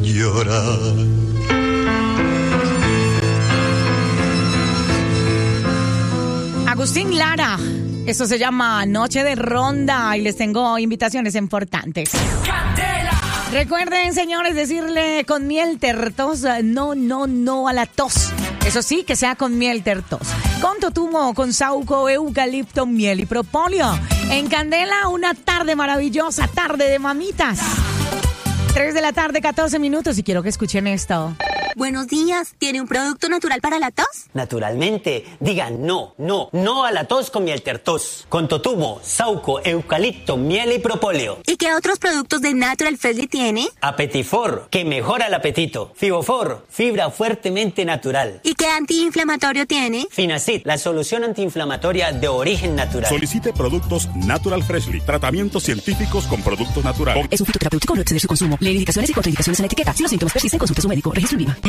llorar. Agustín Lara, esto se llama Noche de Ronda y les tengo invitaciones importantes. Recuerden, señores, decirle con miel tertos, no a la tos. Eso sí, que sea con miel tertos. Con totumo, con sauco, eucalipto, miel y propóleo. En Candela, una tarde maravillosa, tarde de mamitas. 3 de la tarde, 14 minutos y quiero que escuchen esto. Buenos días, ¿tiene un producto natural para la tos? Naturalmente, digan no a la tos con miel tertos. Con totumo, sauco, eucalipto, miel y propóleo. ¿Y qué otros productos de Natural Freshly tiene? Apetifor, que mejora el apetito. Fibofor, fibra fuertemente natural. ¿Y qué antiinflamatorio tiene? Finacid, la solución antiinflamatoria de origen natural. Solicite productos Natural Freshly, tratamientos científicos con productos naturales. Es un fitoterapéutico, no exceder su consumo. Lee indicaciones y contraindicaciones en la etiqueta. Si los síntomas persisten, consulte a su médico. Registro en Viva.